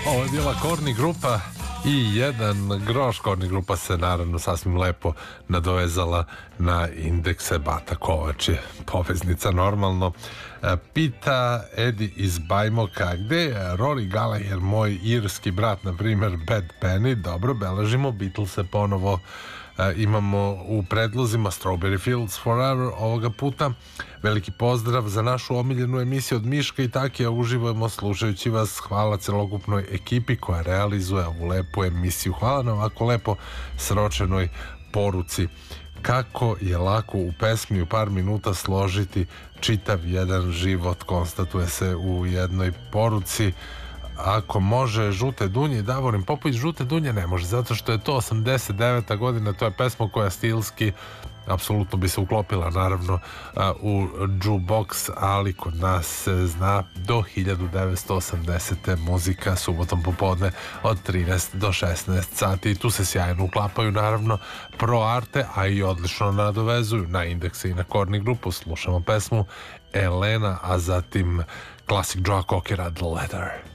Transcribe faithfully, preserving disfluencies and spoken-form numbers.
Ovo je bila Korni grupa i jedan groš. Korni grupa se naravno sasvim lepo nadovezala na indekse. Bata Kovač je poveznica normalno. Pita Edi iz Bajmoka, gde je Rory Gallagher, moj irski brat, na primjer Bad Penny? Dobro, beležimo. Beatlese ponovo imamo u predlozima. Strawberry Fields Forever ovoga puta. Veliki pozdrav za našu omiljenu emisiju od Miška i Takija. Uživamo slušajući vas. Hvala celokupnoj ekipi koja realizuje ovu lepu emisiju. Hvala na ovako lepo sročenoj poruci. Kako je lako u pesmi u par minuta složiti čitav jedan život, konstatuje se u jednoj poruci. Ako može Žute dunje, Davorin Popović. Žute dunje ne može, zato što je to osamdeset deveta godina, to je pesma koja stilski apsolutno bi se uklopila naravno u jukebox, ali kod nas se zna do hiljadu devetsto osamdesete muzika subotom popodne od trinaest do šesnaest sati i tu se sjajno uklapaju naravno Pro Arte, a i odlično nadovezuju na indekse i na Korni grupu. Slušamo pesmu Elena, a zatim klasik Joa Cockera The Letter.